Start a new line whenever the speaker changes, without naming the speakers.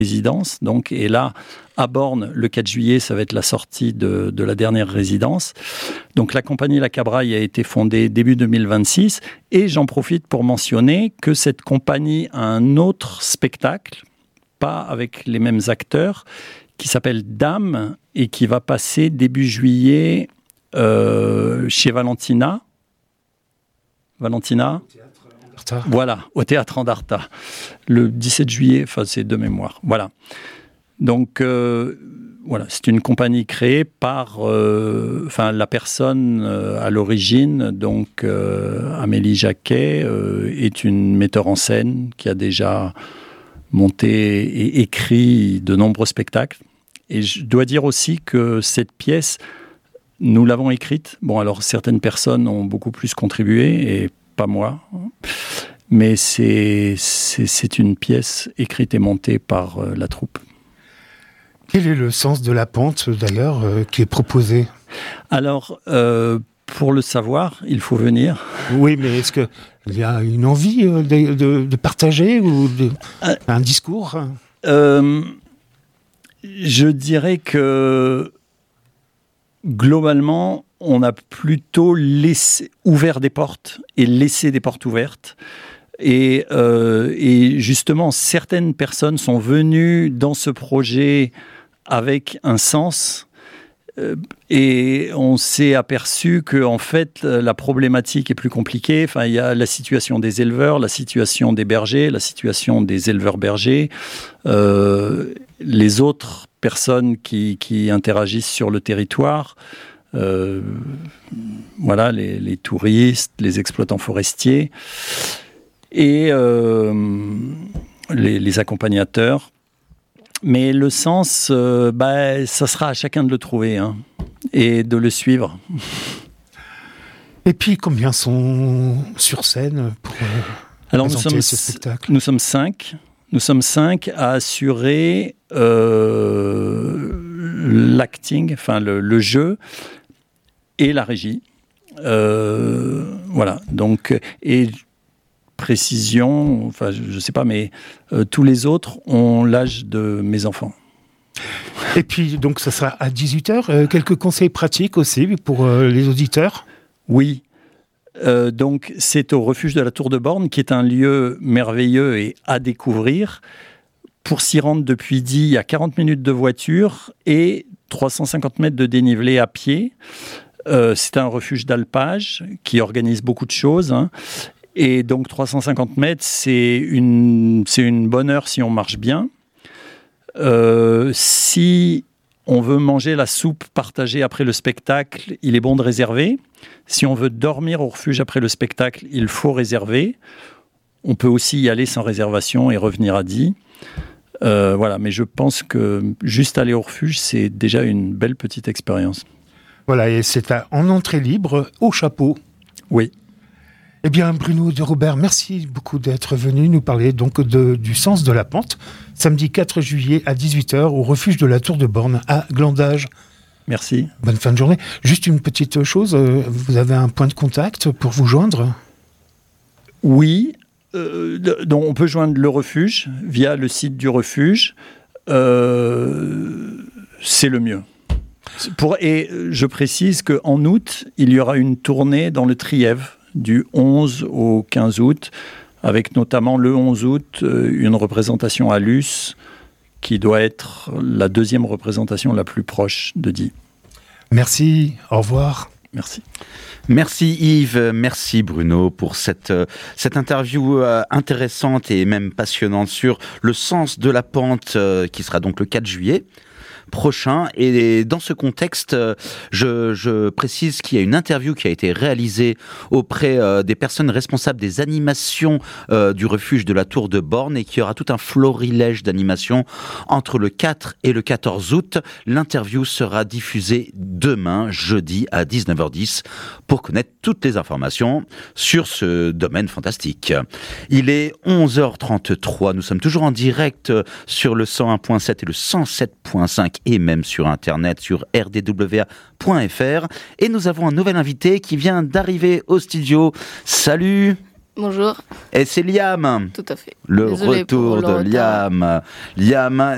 résidence. Donc, et là, à Borne, le 4 juillet, ça va être la sortie de la dernière résidence. Donc, la compagnie La Cabraille a été fondée début 2026. Et j'en profite pour mentionner que cette compagnie a un autre spectacle, pas avec les mêmes acteurs, qui s'appelle Dame et qui va passer début juillet chez Valentina. Valentina ? Voilà, au Théâtre Andarta. Le 17 juillet, enfin c'est de mémoire. Voilà. Donc, voilà, c'est une compagnie créée par la personne à l'origine, donc Amélie Jacquet, est une metteur en scène qui a déjà monté et écrit de nombreux spectacles. Et je dois dire aussi que cette pièce, nous l'avons écrite. Bon, alors certaines personnes ont beaucoup plus contribué, et pas moi. Mais c'est une pièce écrite et montée par la troupe.
Quel est le sens de la pente, d'ailleurs, qui est proposé ?
Alors, pour le savoir, il faut venir.
Oui, mais est-ce qu'il y a une envie de partager ou un discours ?
Je dirais que globalement, on a plutôt ouvert des portes et laissé des portes ouvertes. Et justement, certaines personnes sont venues dans ce projet avec un sens. Et on s'est aperçu que en fait la problématique est plus compliquée. Enfin, il y a la situation des éleveurs, la situation des bergers, la situation des éleveurs bergers, les autres personnes qui interagissent sur le territoire, voilà, les touristes, les exploitants forestiers et les accompagnateurs. Mais le sens, ça sera à chacun de le trouver et de le suivre.
Et puis, combien sont sur scène pour présenter ce spectacle ?
Nous sommes 5. Nous sommes 5 à assurer l'acting, enfin le jeu et la régie. Voilà. Donc, et précision, enfin je ne sais pas, mais tous les autres ont l'âge de mes enfants.
Et puis donc ça sera à 18h. Quelques conseils pratiques aussi pour les auditeurs ?
Oui. Donc c'est au refuge de la Tour de Borne, qui est un lieu merveilleux et à découvrir. Pour s'y rendre depuis Die, il y a 40 minutes de voiture et 350 mètres de dénivelé à pied. C'est un refuge d'alpage qui organise beaucoup de choses. Et donc 350 mètres, c'est une bonne heure si on marche bien. Si on veut manger la soupe partagée après le spectacle, il est bon de réserver. Si on veut dormir au refuge après le spectacle, il faut réserver. On peut aussi y aller sans réservation et revenir à Die. Voilà, mais je pense que juste aller au refuge, c'est déjà une belle petite expérience.
Voilà, et c'est en entrée libre, au chapeau.
Oui.
Eh bien, Bruno de Robert, merci beaucoup d'être venu nous parler donc du sens de la pente, samedi 4 juillet à 18h au refuge de la Tour de Borne à Glandage.
Merci.
Bonne fin de journée. Juste une petite chose, vous avez un point de contact pour vous joindre ?
Oui, donc on peut joindre le refuge via le site du refuge. C'est le mieux. Et je précise qu'en août, il y aura une tournée dans le Trièves, du 11 au 15 août, avec notamment le 11 août, une représentation à Luce, qui doit être la deuxième représentation la plus proche de Die.
Merci, au revoir.
Merci.
Merci Yves, merci Bruno pour cette interview intéressante et même passionnante sur le sens de la pente qui sera donc le 4 juillet. Prochain. Et dans ce contexte, je précise qu'il y a une interview qui a été réalisée auprès des personnes responsables des animations du refuge de la Tour de Borne et qu'il y aura tout un florilège d'animations entre le 4 et le 14 août. L'interview sera diffusée demain, jeudi, à 19h10 pour connaître toutes les informations sur ce domaine fantastique. Il est 11h33. Nous sommes toujours en direct sur le 101.7 et le 107.5 et même sur Internet, sur rdwa.fr. Et nous avons un nouvel invité qui vient d'arriver au studio. Salut!
Bonjour.
Et c'est Liam.
Tout à fait.
Le
Désolée
retour de Liam. Liam,